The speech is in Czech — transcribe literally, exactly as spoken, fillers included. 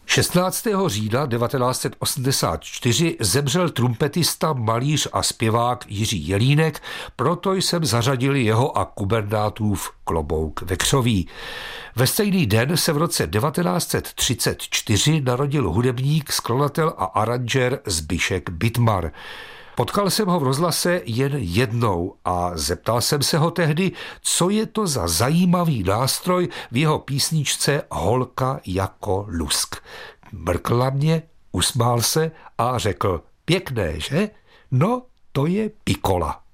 šestnáctého října devatenáct set osmdesát čtyři zemřel trumpetista, malíř a zpěvák Jiří Jelínek, proto jsem zařadil jeho a Kubernátův Klobouk vekřový. Ve stejný den se v roce devatenáct set třicet čtyři narodil hudebník, skladatel a aranžér Zbyšek Bytmar. Potkal jsem ho v rozhlase jen jednou a zeptal jsem se ho tehdy, co je to za zajímavý nástroj v jeho písničce Holka jako lusk. Mrkl na mě, usmál se a řekl, pěkné, že? No, to je pikola.